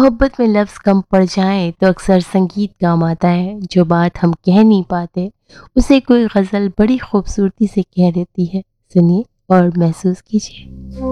मोहब्बत में लफ्ज़ कम पड़ जाएं तो अक्सर संगीत काम आता है। जो बात हम कह नहीं पाते उसे कोई गज़ल बड़ी खूबसूरती से कह देती है। सुनिए और महसूस कीजिए।